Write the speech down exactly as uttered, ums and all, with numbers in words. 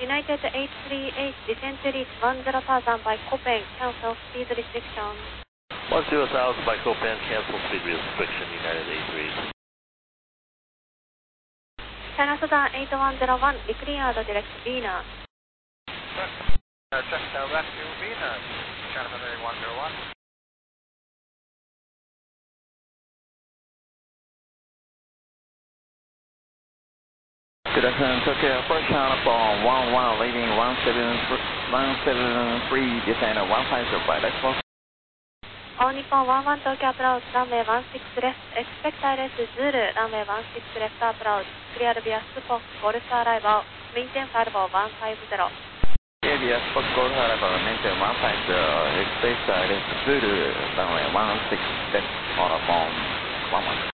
United eight three eight, descent to reach one zero thousand by Copen, cancel speed restriction. one zero thousand by Copen, cancel speed restriction, United eight three eight. China Southern eight one zero one, decleared direct Venus. Uh, check uh, rescue Venus, China Southern eight one zero one. Good afternoon, Tokyo Airport, China for one one, leading one seven three, descend one five zero five, export. All Nippon one one Tokyo approach, runway one six left, expect I L S Zulu, runway one six left approach, clear via Spot, Golf arrival, maintain five one five zero. Clear via Spot, Golf arrival, maintain one five zero, expect I L S Zulu, runway one six left, order form one one.